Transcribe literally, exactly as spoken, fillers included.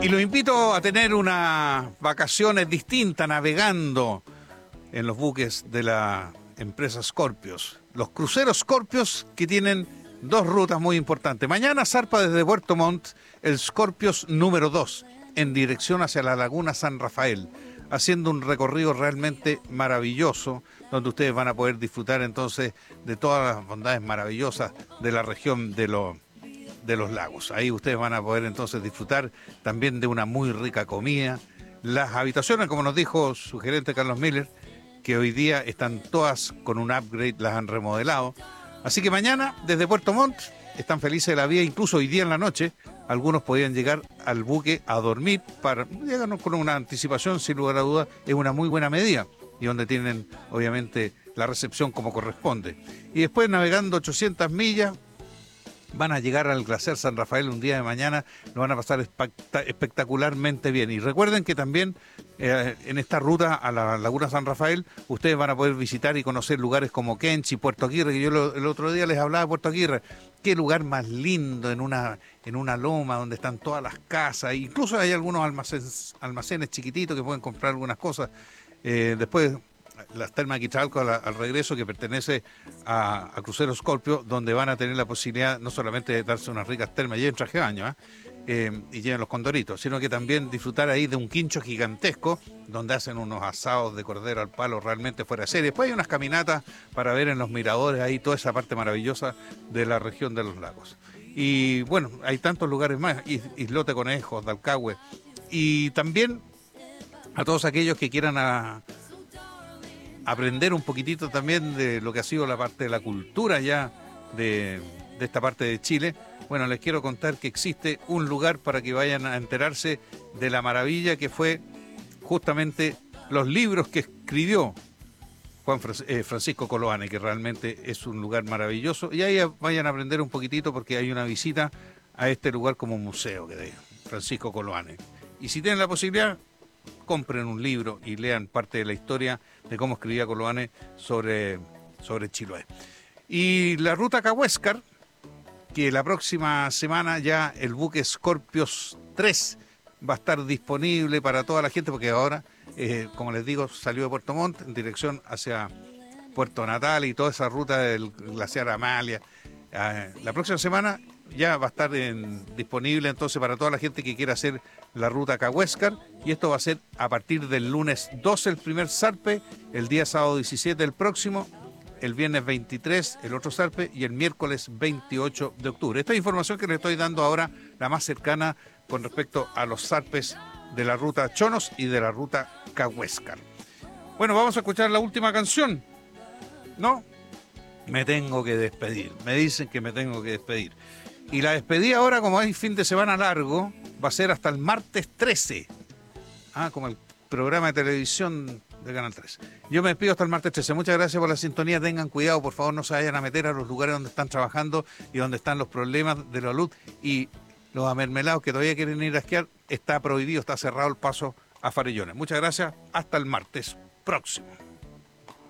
Y lo invito a tener unas vacaciones distintas navegando en los buques de la empresa Scorpios. Los cruceros Scorpios, que tienen dos rutas muy importantes. Mañana zarpa desde Puerto Montt el Scorpios número dos en dirección hacia la Laguna San Rafael, haciendo un recorrido realmente maravilloso, donde ustedes van a poder disfrutar entonces de todas las bondades maravillosas de la región de los de los lagos. Ahí ustedes van a poder entonces disfrutar también de una muy rica comida. Las habitaciones, como nos dijo su gerente Carlos Miller, que hoy día están todas con un upgrade, las han remodelado. Así que mañana, desde Puerto Montt, están felices de la vida. Incluso hoy día en la noche, algunos podían llegar al buque a dormir. Para llegarnos con una anticipación, sin lugar a dudas, es una muy buena medida. Y donde tienen, obviamente, la recepción como corresponde. Y después, navegando ochocientas millas, van a llegar al glaciar San Rafael un día de mañana, lo van a pasar espectacularmente bien. Y recuerden que también eh, en esta ruta a la Laguna San Rafael, ustedes van a poder visitar y conocer lugares como Kenchi, Puerto Aguirre, que yo lo, el otro día les hablaba de Puerto Aguirre. Qué lugar más lindo, en una, en una loma donde están todas las casas, incluso hay algunos almacenes, almacenes chiquititos que pueden comprar algunas cosas. Eh, después... las termas de Quichalco al, al regreso, que pertenece a, a Crucero Scorpio, donde van a tener la posibilidad no solamente de darse unas ricas termas, lleven traje de baño, ¿eh? Eh, y lleven los condoritos, sino que también disfrutar ahí de un quincho gigantesco, donde hacen unos asados de cordero al palo realmente fuera de serie. Después hay unas caminatas para ver en los miradores ahí toda esa parte maravillosa de la región de los lagos. Y bueno, hay tantos lugares más, Islote Conejos, Dalcahue, y también a todos aquellos que quieran a, aprender un poquitito también de lo que ha sido la parte de la cultura ya de, de esta parte de Chile. Bueno, les quiero contar que existe un lugar para que vayan a enterarse de la maravilla que fue justamente los libros que escribió Juan Francisco Coloane, que realmente es un lugar maravilloso. Y ahí vayan a aprender un poquitito porque hay una visita a este lugar como museo que de Francisco Coloane. Y si tienen la posibilidad, compren un libro y lean parte de la historia de cómo escribía Coloane sobre, sobre Chiloé. Y la ruta Cahuéscar, que la próxima semana ya el buque Scorpios tres va a estar disponible para toda la gente, porque ahora, eh, como les digo, salió de Puerto Montt en dirección hacia Puerto Natal y toda esa ruta del glaciar Amalia. Eh, la próxima semana ya va a estar en, disponible entonces para toda la gente que quiera hacer la ruta Cahuéscar, y esto va a ser a partir del lunes doce el primer zarpe, el día sábado diecisiete el próximo, el viernes veintitrés el otro zarpe y el miércoles veintiocho de octubre. Esta información que les estoy dando ahora, la más cercana con respecto a los zarpes de la ruta Chonos y de la ruta Cahuéscar. Bueno, vamos a escuchar la última canción, ¿no? Me tengo que despedir, me dicen que me tengo que despedir. Y la despedida ahora, como hay fin de semana largo, va a ser hasta el martes trece. Ah, como el programa de televisión de Canal tres. Yo me despido hasta el martes trece. Muchas gracias por la sintonía. Tengan cuidado, por favor, no se vayan a meter a los lugares donde están trabajando y donde están los problemas de la luz. Y los amermelados que todavía quieren ir a esquiar, está prohibido, está cerrado el paso a Farellones. Muchas gracias. Hasta el martes próximo.